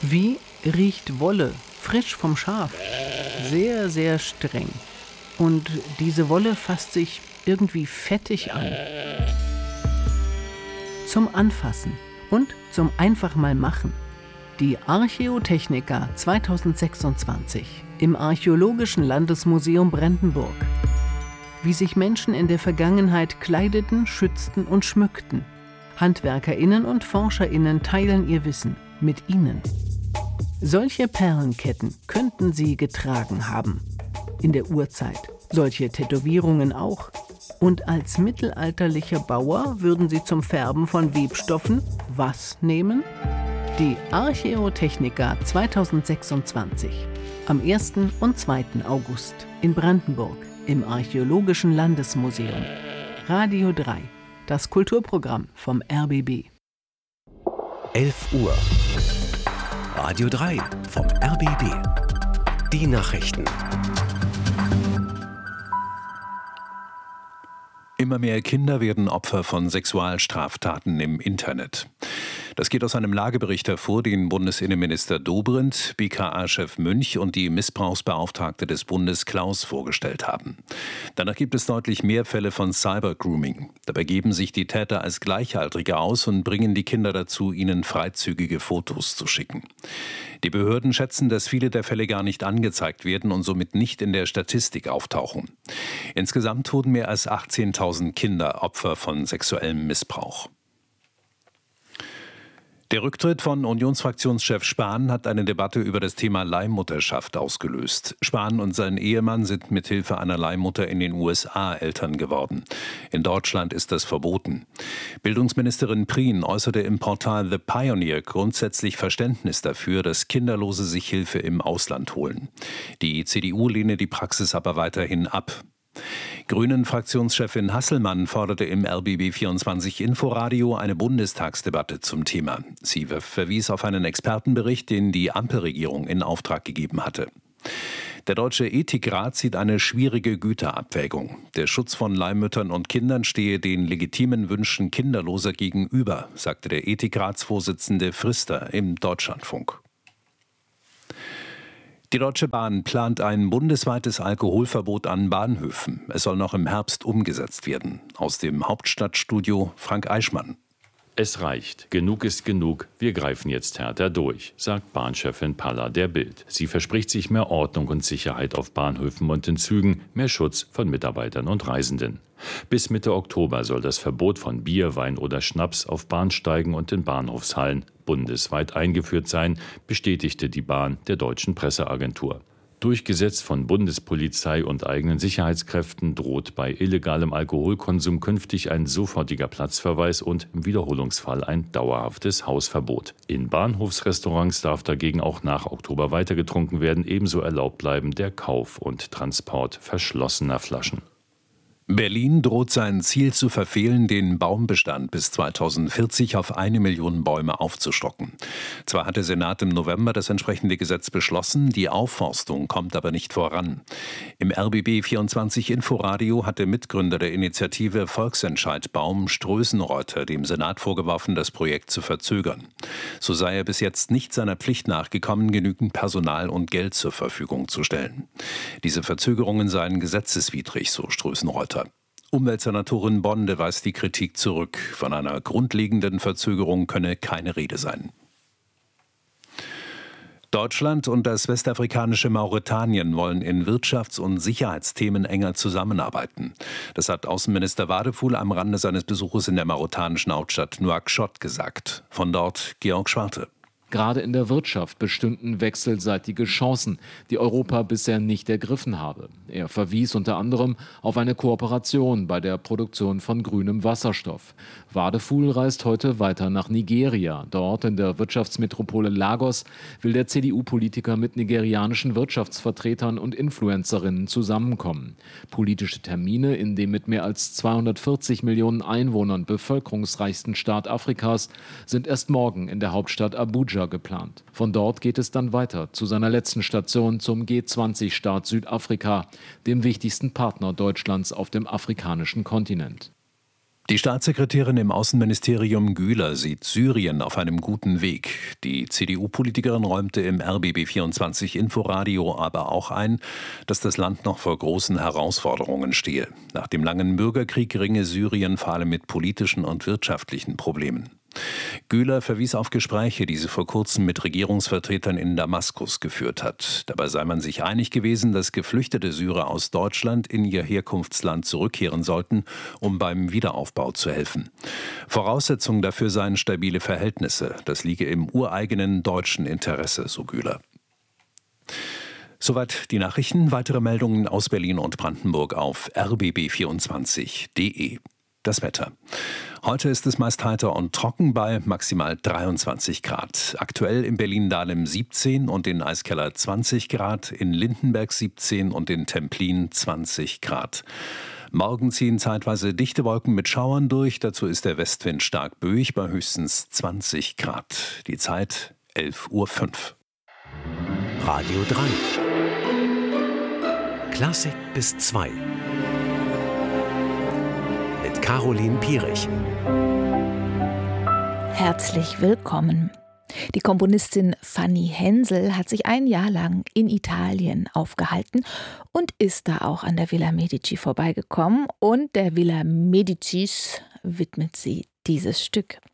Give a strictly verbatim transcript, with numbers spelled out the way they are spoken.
Wie riecht Wolle, frisch vom Schaf? Sehr, sehr streng. Und diese Wolle fasst sich irgendwie fettig an. Zum Anfassen und zum einfach mal machen. Die Archäotechnica zweitausendsechsundzwanzig im Archäologischen Landesmuseum Brandenburg. Wie sich Menschen in der Vergangenheit kleideten, schützten und schmückten. HandwerkerInnen und ForscherInnen teilen ihr Wissen mit Ihnen. Solche Perlenketten könnten Sie getragen haben. In der Urzeit. Solche Tätowierungen auch. Und als mittelalterlicher Bauer würden Sie zum Färben von Webstoffen was nehmen? Die Archäotechnica zweitausendsechsundzwanzig. Am ersten und zweiten August in Brandenburg im Archäologischen Landesmuseum. Radio drei. Das Kulturprogramm vom R B B. elf Uhr. Radio drei vom R B B. Die Nachrichten. Immer mehr Kinder werden Opfer von Sexualstraftaten im Internet. Das geht aus einem Lagebericht hervor, den Bundesinnenminister Dobrindt, B K A-Chef Münch und die Missbrauchsbeauftragte des Bundes Klaus vorgestellt haben. Danach gibt es deutlich mehr Fälle von Cybergrooming. Dabei geben sich die Täter als Gleichaltrige aus und bringen die Kinder dazu, ihnen freizügige Fotos zu schicken. Die Behörden schätzen, dass viele der Fälle gar nicht angezeigt werden und somit nicht in der Statistik auftauchen. Insgesamt wurden mehr als achtzehntausend Kinder Opfer von sexuellem Missbrauch. Der Rücktritt von Unionsfraktionschef Spahn hat eine Debatte über das Thema Leihmutterschaft ausgelöst. Spahn und sein Ehemann sind mithilfe einer Leihmutter in den U S A Eltern geworden. In Deutschland ist das verboten. Bildungsministerin Prien äußerte im Portal The Pioneer grundsätzlich Verständnis dafür, dass Kinderlose sich Hilfe im Ausland holen. Die C D U lehne die Praxis aber weiterhin ab. Grünen-Fraktionschefin Hasselmann forderte im R B B vierundzwanzig Inforadio eine Bundestagsdebatte zum Thema. Sie verwies auf einen Expertenbericht, den die Ampelregierung in Auftrag gegeben hatte. Der Deutsche Ethikrat sieht eine schwierige Güterabwägung. Der Schutz von Leihmüttern und Kindern stehe den legitimen Wünschen Kinderloser gegenüber, sagte der Ethikratsvorsitzende Frister im Deutschlandfunk. Die Deutsche Bahn plant ein bundesweites Alkoholverbot an Bahnhöfen. Es soll noch im Herbst umgesetzt werden. Aus dem Hauptstadtstudio Frank Eichmann. Es reicht. Genug ist genug. Wir greifen jetzt härter durch, sagt Bahnchefin Palla der Bild. Sie verspricht sich mehr Ordnung und Sicherheit auf Bahnhöfen und in Zügen, mehr Schutz von Mitarbeitern und Reisenden. Bis Mitte Oktober soll das Verbot von Bier, Wein oder Schnaps auf Bahnsteigen und in Bahnhofshallen bundesweit eingeführt sein, bestätigte die Bahn der deutschen Presseagentur. Durchgesetzt von Bundespolizei und eigenen Sicherheitskräften droht bei illegalem Alkoholkonsum künftig ein sofortiger Platzverweis und im Wiederholungsfall ein dauerhaftes Hausverbot. In Bahnhofsrestaurants darf dagegen auch nach Oktober weiter getrunken werden, ebenso erlaubt bleiben der Kauf und Transport verschlossener Flaschen. Berlin droht sein Ziel zu verfehlen, den Baumbestand bis zweitausendvierzig auf eine Million Bäume aufzustocken. Zwar hat der Senat im November das entsprechende Gesetz beschlossen, die Aufforstung kommt aber nicht voran. Im R B B vierundzwanzig Inforadio hat der Mitgründer der Initiative Volksentscheid Baum Strößenreuter dem Senat vorgeworfen, das Projekt zu verzögern. So sei er bis jetzt nicht seiner Pflicht nachgekommen, genügend Personal und Geld zur Verfügung zu stellen. Diese Verzögerungen seien gesetzeswidrig, so Strößenreuter. Umweltsenatorin Bonde weist die Kritik zurück. Von einer grundlegenden Verzögerung könne keine Rede sein. Deutschland und das westafrikanische Mauretanien wollen in Wirtschafts- und Sicherheitsthemen enger zusammenarbeiten. Das hat Außenminister Wadefuhl am Rande seines Besuches in der mauretanischen Hauptstadt Nouakchott gesagt. Von dort Georg Schwarte. Gerade in der Wirtschaft bestünden wechselseitige Chancen, die Europa bisher nicht ergriffen habe. Er verwies unter anderem auf eine Kooperation bei der Produktion von grünem Wasserstoff. Wadefuhl reist heute weiter nach Nigeria. Dort in der Wirtschaftsmetropole Lagos will der C D U-Politiker mit nigerianischen Wirtschaftsvertretern und Influencerinnen zusammenkommen. Politische Termine in dem mit mehr als zweihundertvierzig Millionen Einwohnern bevölkerungsreichsten Staat Afrikas sind erst morgen in der Hauptstadt Abuja geplant. Von dort geht es dann weiter zu seiner letzten Station zum G zwanzig-Staat Südafrika, dem wichtigsten Partner Deutschlands auf dem afrikanischen Kontinent. Die Staatssekretärin im Außenministerium Güler sieht Syrien auf einem guten Weg. Die C D U-Politikerin räumte im R B B vierundzwanzig Inforadio aber auch ein, dass das Land noch vor großen Herausforderungen stehe. Nach dem langen Bürgerkrieg ringe Syrien vor allem mit politischen und wirtschaftlichen Problemen. Güler verwies auf Gespräche, die sie vor kurzem mit Regierungsvertretern in Damaskus geführt hat. Dabei sei man sich einig gewesen, dass geflüchtete Syrer aus Deutschland in ihr Herkunftsland zurückkehren sollten, um beim Wiederaufbau zu helfen. Voraussetzung dafür seien stabile Verhältnisse. Das liege im ureigenen deutschen Interesse, so Güler. Soweit die Nachrichten. Weitere Meldungen aus Berlin und Brandenburg auf r b b vierundzwanzig punkt d e. Das Wetter. Heute ist es meist heiter und trocken bei maximal dreiundzwanzig Grad. Aktuell in Berlin-Dahlem siebzehn und in Eiskeller zwanzig Grad, in Lindenberg siebzehn und in Templin zwanzig Grad. Morgen ziehen zeitweise dichte Wolken mit Schauern durch. Dazu ist der Westwind stark böig bei höchstens zwanzig Grad. Die Zeit elf Uhr fünf. Radio drei. Klassik bis zwei. Mit Caroline Pierich. Herzlich willkommen. Die Komponistin Fanny Hensel hat sich ein Jahr lang in Italien aufgehalten und ist da auch an der Villa Medici vorbeigekommen. Und der Villa Medicis widmet sie dieses Stück.